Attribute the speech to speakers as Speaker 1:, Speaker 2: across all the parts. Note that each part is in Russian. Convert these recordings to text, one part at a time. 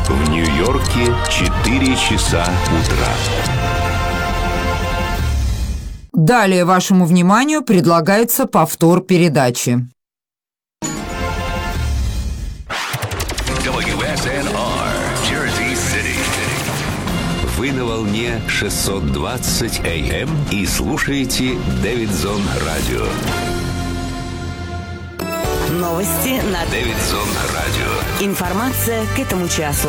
Speaker 1: В Нью-Йорке 4 часа утра.
Speaker 2: Далее вашему вниманию предлагается повтор передачи.
Speaker 1: WSNR, Jersey City. Вы на волне 620 AM и слушаете Дэвидсон Радио.
Speaker 3: Новости на
Speaker 1: Дэвидсон Радио.
Speaker 3: Информация к этому часу.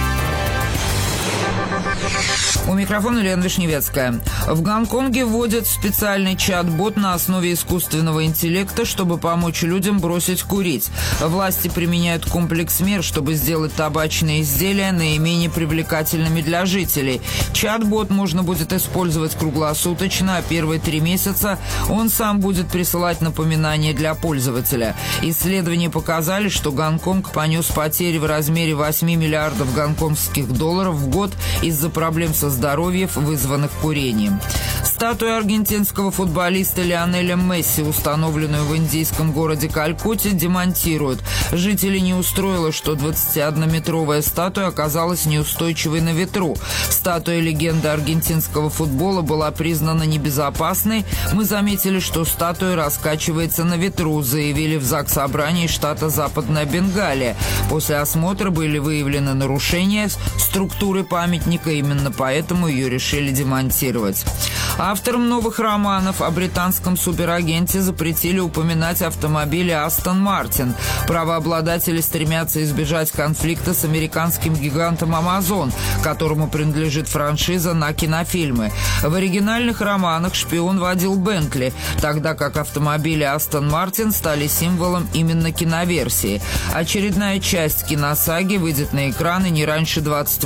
Speaker 2: У микрофона Лена Вишневецкая. В Гонконге вводят специальный чат-бот на основе искусственного интеллекта, чтобы помочь людям бросить курить. Власти применяют комплекс мер, чтобы сделать табачные изделия наименее привлекательными для жителей. Чат-бот можно будет использовать круглосуточно, а первые 3 месяца он сам будет присылать напоминания для пользователя. Исследования показали, что Гонконг понес потери в размере 8 миллиардов гонконгских долларов в год из-за проблем со здоровьем, вызванных курением. Статую аргентинского футболиста Лионеля Месси, установленную в индийском городе Калькутте, демонтируют. Жители не устроило, что 21-метровая статуя оказалась неустойчивой на ветру. Статуя легенды аргентинского футбола была признана небезопасной. Мы заметили, что статуя раскачивается на ветру, заявили в Заксобрании штата Западная Бенгалия. После осмотра были выявлены нарушения структуры памятника, именно поэтому ее решили демонтировать. Авторам новых романов о британском суперагенте запретили упоминать автомобили Aston Martin. Правообладатели стремятся избежать конфликта с американским гигантом Amazon, которому принадлежит франшиза на кинофильмы. В оригинальных романах шпион водил Бентли, тогда как автомобили Aston Martin стали символом именно киноверсии. Очередная часть киносаги выйдет на экраны не раньше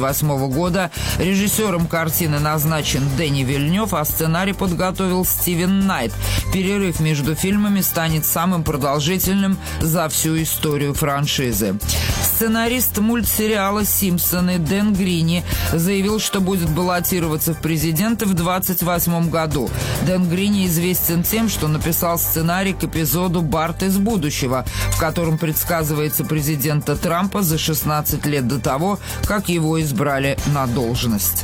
Speaker 2: 28 года. Режиссером картины назначен Дэнни Вильнёв, а сценарий подготовил Стивен Найт. Перерыв между фильмами станет самым продолжительным за всю историю франшизы. Сценарист мультсериала «Симпсоны» Дэн Грини заявил, что будет баллотироваться в президенты в 2028 году. Дэн Грини известен тем, что написал сценарий к эпизоду «Барт из будущего», в котором предсказывается президента Трампа за 16 лет до того, как его избрали на должность.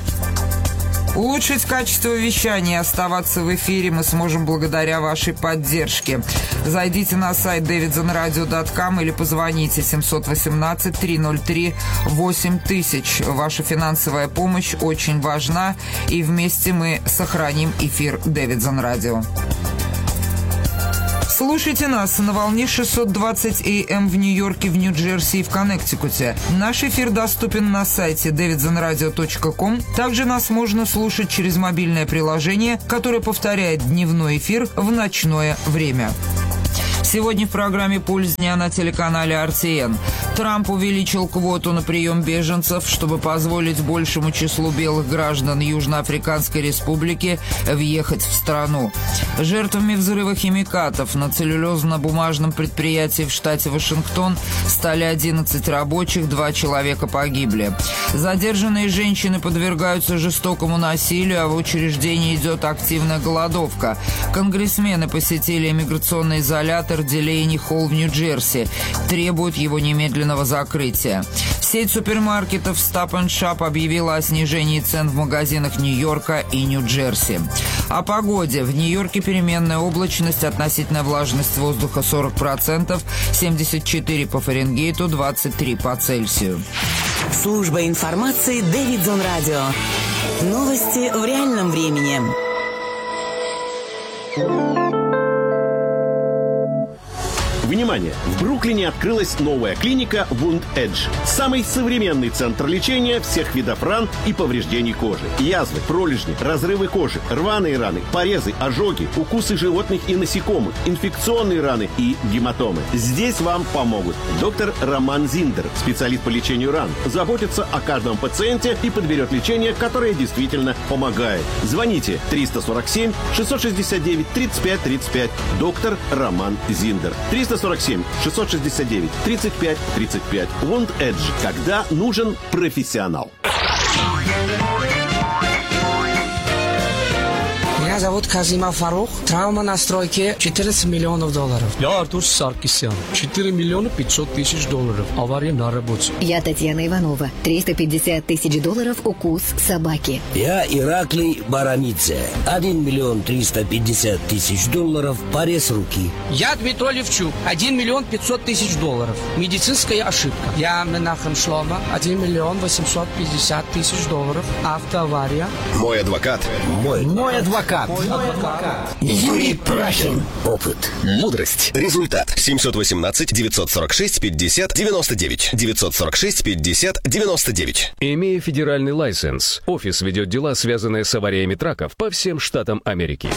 Speaker 2: Улучшить качество вещания и оставаться в эфире мы сможем благодаря вашей поддержке. Зайдите на сайт davidsonradio.com или позвоните 718-303-8000. Ваша финансовая помощь очень важна, и вместе мы сохраним эфир Дэвидсон Радио. Слушайте нас на волне 620 AM в Нью-Йорке, в Нью-Джерси и в Коннектикуте. Наш эфир доступен на сайте davidsonradio.com. Также нас можно слушать через мобильное приложение, которое повторяет дневной эфир в ночное время. Сегодня в программе «Пульс дня» на телеканале RTN. Трамп увеличил квоту на прием беженцев, чтобы позволить большему числу белых граждан Южноафриканской Республики въехать в страну. Жертвами взрыва химикатов на целлюлозно-бумажном предприятии в штате Вашингтон стали 11 рабочих, 2 человека погибли. Задержанные женщины подвергаются жестокому насилию, а в учреждении идет активная голодовка. Конгрессмены посетили иммиграционный изолятор Делейни Холл в Нью-Джерси, требуют его немедленного закрытия. Сеть супермаркетов Stop and Shop объявила о снижении цен в магазинах Нью-Йорка и Нью-Джерси. О погоде. В Нью-Йорке переменная облачность, относительная влажность воздуха 40%, 74 по Фаренгейту, 23 по Цельсию.
Speaker 3: Служба информации Дэвидсон Радио. Новости в реальном времени.
Speaker 4: Внимание! В Бруклине открылась новая клиника Wound Edge. Самый современный центр лечения всех видов ран и повреждений кожи. Язвы, пролежни, разрывы кожи, рваные раны, порезы, ожоги, укусы животных и насекомых, инфекционные раны и гематомы. Здесь вам помогут доктор Роман Зиндер, специалист по лечению ран, заботится о каждом пациенте и подберет лечение, которое действительно помогает. Звоните 347 669 35 35. Доктор Роман Зиндер. 347 669 35 35. Wound Edge. Когда нужен профессионал.
Speaker 5: Меня зовут Казимов Фарух. Травма на стройке $14 миллионов.
Speaker 6: Я Артур Саркисян. $4 миллиона 500 тысяч. Авария на работе.
Speaker 7: Я Татьяна Иванова. $350 тысяч укус собаки.
Speaker 8: Я Ираклий Барамидзе. $1 350 000 порез руки.
Speaker 5: Я Дмитрий Левчук. $1 500 000. Медицинская ошибка. Я Менахем Шлома. $1 850 000. Автоавария.
Speaker 9: Мой адвокат.
Speaker 8: Мой адвокат. Юрий Прахин. Опыт.
Speaker 9: Мудрость. Результат. 718-946-50-99. 946-50-99.
Speaker 10: Имея федеральный лайсенс, офис ведет дела, связанные с авариями траков по всем штатам Америки.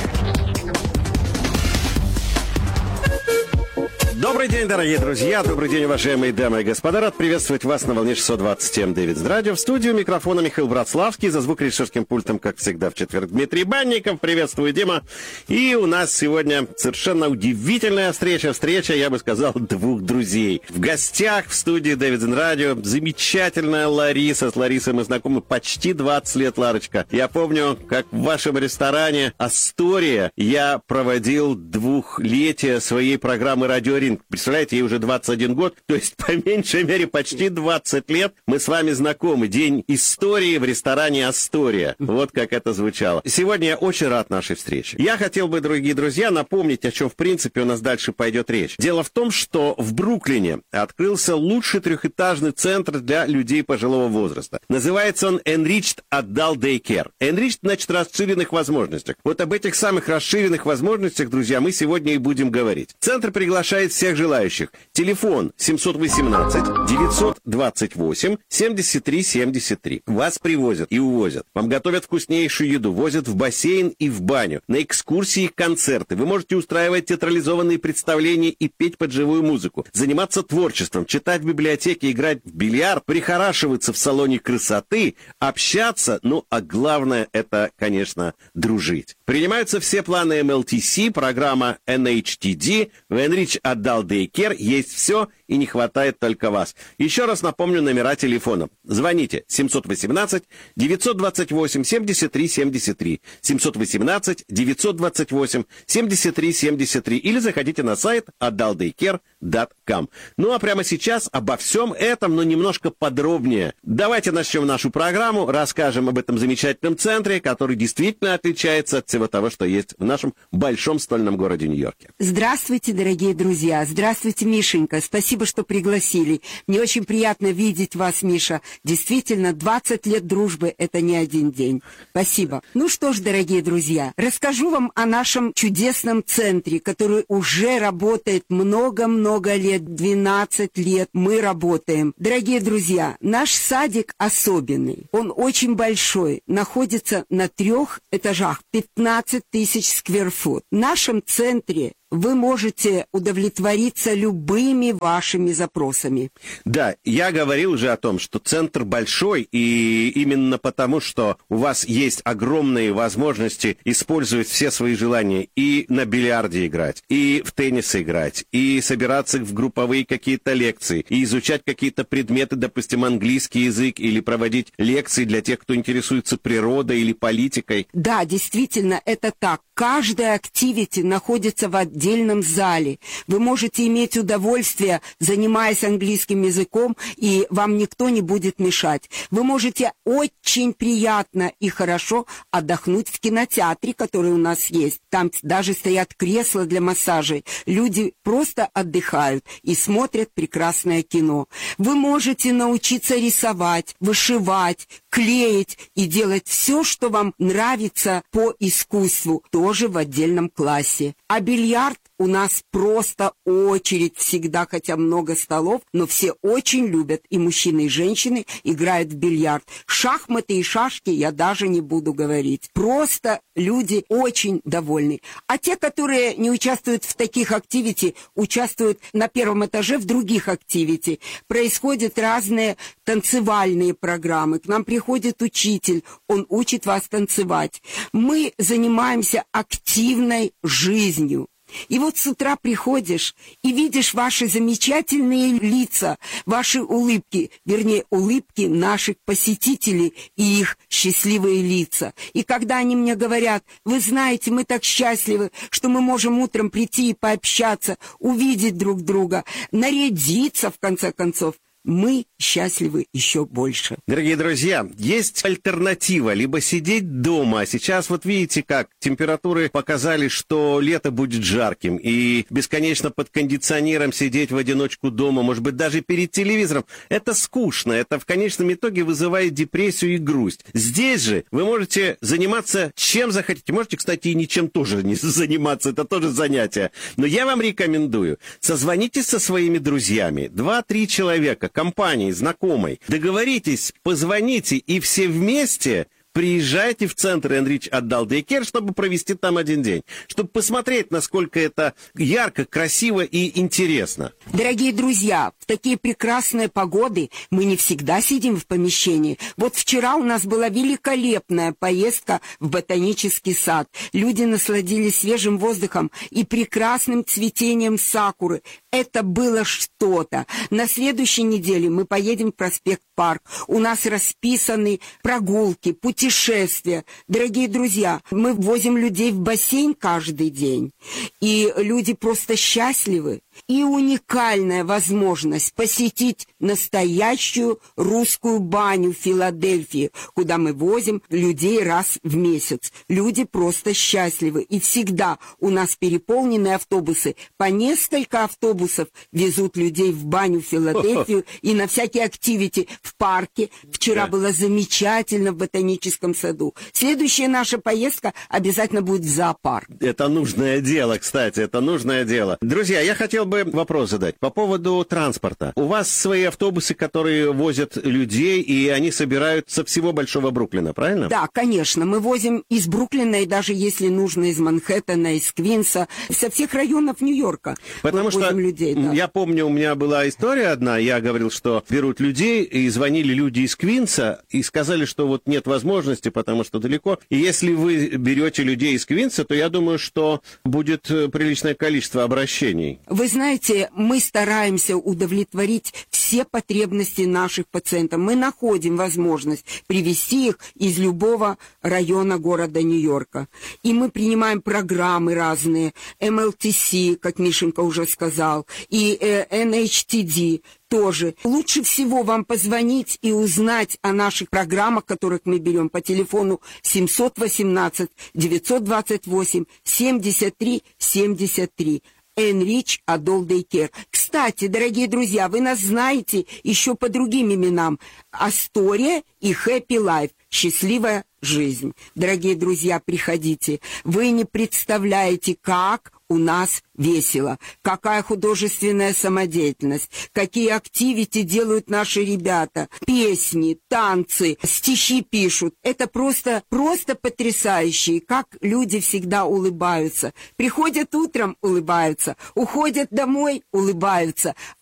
Speaker 4: Добрый день, дорогие друзья, добрый день, уважаемые дамы и господа. Рад приветствовать вас на волне 620 М. Дэвидс Радио. В студию микрофона Михаил Братславский, за звукорежиссерским пультом, как всегда, в четверг Дмитрий Банников. Приветствую, Дима. И у нас сегодня совершенно удивительная встреча, я бы сказал, двух друзей. В гостях в студии Дэвидс Радио замечательная Лариса. С Ларисой мы знакомы почти 20 лет, Ларочка. Я помню, как в вашем ресторане «Астория» я проводил 2-летие своей программы «Радио Ринг». Представляете, ей уже 21 год, то есть, по меньшей мере, почти 20 лет мы с вами знакомы. День истории в ресторане «Астория». Вот как это звучало. Сегодня я очень рад нашей встрече. Я хотел бы, дорогие друзья, напомнить, о чем, в принципе, у нас дальше пойдет речь. Дело в том, что в Бруклине открылся лучший трехэтажный центр для людей пожилого возраста. Называется он Enriched Adult Daycare. Enriched, значит, расширенных возможностях. Вот об этих самых расширенных возможностях, друзья, мы сегодня и будем говорить. Центр приглашает всех желающих. Телефон 718-928-73-73. Вас привозят и увозят. Вам готовят вкуснейшую еду, возят в бассейн и в баню, на экскурсии и концерты. Вы можете устраивать театрализованные представления и петь под живую музыку, заниматься творчеством, читать в библиотеке, играть в бильярд, прихорашиваться в салоне красоты, общаться, ну, а главное, это, конечно, дружить. Принимаются все планы MLTC, программа NHTD, в Enriched Adult Daycare есть все, и не хватает только вас. Еще раз напомню номера телефона. Звоните 718-928-73-73, 718-928-73-73 или заходите на сайт adultdaycare.com. Ну а прямо сейчас обо всем этом, но немножко подробнее. Давайте начнем нашу программу, расскажем об этом замечательном центре, который действительно отличается от всего того, что есть в нашем большом стольном городе Нью-Йорке.
Speaker 11: Здравствуйте, дорогие друзья. Здравствуйте, Мишенька. Спасибо, что пригласили. Мне очень приятно видеть вас, Миша. Действительно, 20 лет дружбы – это не один день. Спасибо. Ну что ж, дорогие друзья, расскажу вам о нашем чудесном центре, который уже работает много-много лет, 12 лет мы работаем. Дорогие друзья, наш садик особенный. Он очень большой, находится на 3 этажах, 15 тысяч скверфут. В нашем центре вы можете удовлетвориться любыми вашими запросами.
Speaker 4: Да, я говорил уже о том, что центр большой, и именно потому, что у вас есть огромные возможности использовать все свои желания и на бильярде играть, и в теннис играть, и собираться в групповые какие-то лекции, и изучать какие-то предметы, допустим, английский язык, или проводить лекции для тех, кто интересуется природой или политикой.
Speaker 11: Да, действительно, это так. Каждая активити находится в отдельном зале. Вы можете иметь удовольствие, занимаясь английским языком, и вам никто не будет мешать. Вы можете очень приятно и хорошо отдохнуть в кинотеатре, который у нас есть. Там даже стоят кресла для массажей. Люди просто отдыхают и смотрят прекрасное кино. Вы можете научиться рисовать, вышивать, клеить и делать все, что вам нравится по искусству, тоже в отдельном классе. А бильярд у нас просто очередь всегда, хотя много столов, но все очень любят, и мужчины, и женщины играют в бильярд. Шахматы и шашки я даже не буду говорить. Просто люди очень довольны. А те, которые не участвуют в таких активити, участвуют на 1 этаже в других активити. Происходят разные танцевальные программы. К нам приходит учитель, он учит вас танцевать. Мы занимаемся активной жизнью. И вот с утра приходишь и видишь ваши замечательные лица, ваши улыбки, вернее, улыбки наших посетителей и их счастливые лица. И когда они мне говорят: вы знаете, мы так счастливы, что мы можем утром прийти и пообщаться, увидеть друг друга, нарядиться, в конце концов, мы счастливы еще больше.
Speaker 4: Дорогие друзья, есть альтернатива, либо сидеть дома. Сейчас вот видите, как температуры показали, что лето будет жарким, и бесконечно под кондиционером сидеть в одиночку дома, может быть, даже перед телевизором. Это скучно, это в конечном итоге вызывает депрессию и грусть. Здесь же вы можете заниматься чем захотите. Можете, кстати, и ничем тоже не заниматься, это тоже занятие. Но я вам рекомендую, созвонитесь со своими друзьями, 2-3 человека, компании, знакомой. Договоритесь, позвоните, и все вместе приезжайте в центр Enrich Adult Daycare, чтобы провести там один день, чтобы посмотреть, насколько это ярко, красиво и интересно.
Speaker 11: Дорогие друзья, в такие прекрасные погоды мы не всегда сидим в помещении. Вот вчера у нас была великолепная поездка в ботанический сад. Люди насладились свежим воздухом и прекрасным цветением сакуры. Это было что-то. На следующей неделе мы поедем в проспект Парк. У нас расписаны прогулки, путешествия. Дорогие друзья, мы возим людей в бассейн каждый день. И люди просто счастливы. И уникальная возможность посетить настоящую русскую баню в Филадельфии, куда мы возим людей раз в месяц. Люди просто счастливы. И всегда у нас переполненные автобусы. По несколько автобусов везут людей в баню в Филадельфию и на всякие активити в парке. Вчера было замечательно в ботаническом саду. Следующая наша поездка обязательно будет в зоопарк.
Speaker 4: Это нужное дело, кстати, это нужное дело. Друзья, я хотел бы вопрос задать по поводу транспорта. У вас свои автобусы, которые возят людей, и они собирают со всего Большого Бруклина, правильно?
Speaker 11: Да, конечно. Мы возим из Бруклина, и даже если нужно, из Манхэттена, из Квинса, со всех районов Нью-Йорка.
Speaker 4: Потому что
Speaker 11: людей, да.
Speaker 4: Я помню, у меня была история одна, я говорил, что берут людей, и звонили люди из Квинса, и сказали, что вот нет возможности, потому что далеко. И если вы берете людей из Квинса, то я думаю, что будет приличное количество обращений.
Speaker 11: Вы знаете, мы стараемся удовлетворить все потребности наших пациентов. Мы находим возможность привести их из любого района города Нью-Йорка. И мы принимаем программы разные, MLTC, как Мишенька уже сказал, и NHTD тоже. Лучше всего вам позвонить и узнать о наших программах, которых мы берем по телефону 718-928-73-73. Enrich Adult Daycare. Кстати, дорогие друзья, вы нас знаете еще по другим именам. Астория и Happy Life. Счастливая жизнь. Дорогие друзья, приходите. Вы не представляете, как у нас весело, какая художественная самодеятельность, какие активити делают наши ребята, песни, танцы, стихи пишут. Это просто потрясающе, как люди всегда улыбаются. Приходят утром — улыбаются, уходят домой — улыбаются.